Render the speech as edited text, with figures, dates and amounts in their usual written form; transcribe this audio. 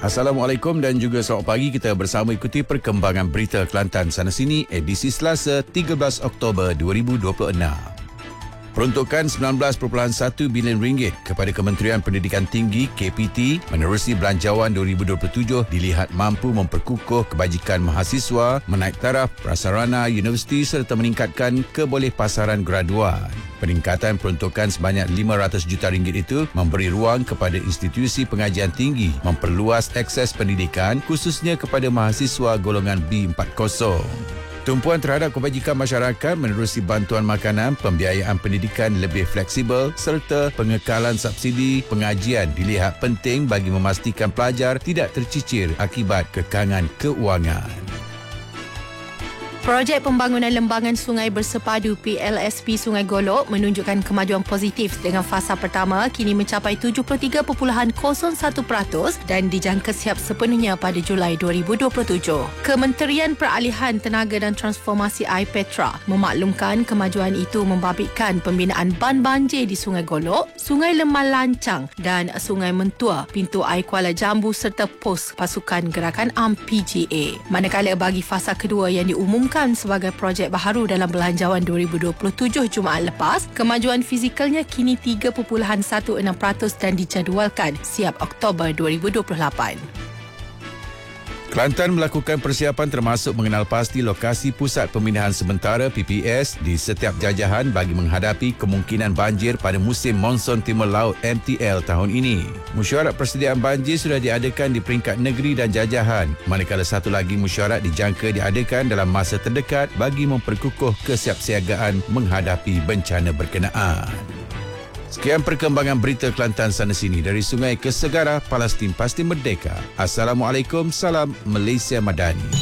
Assalamualaikum dan juga selamat pagi. Kita bersama ikuti perkembangan berita Kelantan sana sini edisi Selasa 13 Oktober 2026. Peruntukan RM19.1 bilion kepada Kementerian Pendidikan Tinggi KPT menerusi Belanjawan 2027 dilihat mampu memperkukuh kebajikan mahasiswa, menaik taraf prasarana universiti serta meningkatkan kebolehpasaran graduan. Peningkatan peruntukan sebanyak RM500 juta itu memberi ruang kepada institusi pengajian tinggi memperluas akses pendidikan khususnya kepada mahasiswa golongan B40. Tumpuan terhadap kebajikan masyarakat menerusi bantuan makanan, pembiayaan pendidikan lebih fleksibel serta pengekalan subsidi pengajian dilihat penting bagi memastikan pelajar tidak tercicir akibat kekangan keuangan. Projek pembangunan lembangan sungai bersepadu PLSP Sungai Golok menunjukkan kemajuan positif dengan fasa pertama kini mencapai 73.01% dan dijangka siap sepenuhnya pada Julai 2027. Kementerian Peralihan Tenaga dan Transformasi Air Petra memaklumkan kemajuan itu membabitkan pembinaan ban banjir di Sungai Golok, Sungai Lemah Lancang dan Sungai Mentua, pintu air Kuala Jambu serta pos pasukan gerakan ARM PGA. Manakala bagi fasa kedua yang diumumkan sebagai projek baharu dalam Belanjawan 2027 Jumaat lepas, kemajuan fizikalnya kini 3.16% dan dijadualkan siap Oktober 2028. Kelantan melakukan persiapan termasuk mengenal pasti lokasi pusat pemindahan sementara PPS di setiap jajahan bagi menghadapi kemungkinan banjir pada musim monsun Timur Laut MTL tahun ini. Mesyuarat persediaan banjir sudah diadakan di peringkat negeri dan jajahan, manakala satu lagi mesyuarat dijangka diadakan dalam masa terdekat bagi memperkukuh kesiapsiagaan menghadapi bencana berkenaan. Sekian perkembangan berita Kelantan sana sini dari Sungai ke Segara, Palestin pasti merdeka. Assalamualaikum, salam Malaysia Madani.